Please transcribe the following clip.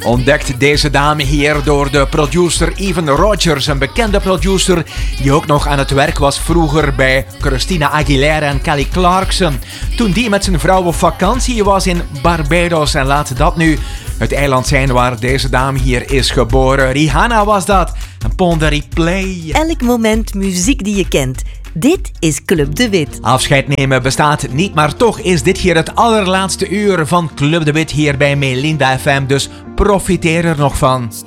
Ontdekt deze dame hier door de producer Even Rogers, een bekende producer die ook nog aan het werk was vroeger bij Christina Aguilera en Kelly Clarkson. Toen die met zijn vrouw op vakantie was in Barbados en laat dat nu het eiland zijn waar deze dame hier is geboren. Rihanna was dat. En Pon de Replay. Elk moment muziek die je kent. Dit is Club de Wit. Afscheid nemen bestaat niet, maar toch is dit hier het allerlaatste uur van Club de Wit hier bij Melinda FM. Dus profiteer er nog van.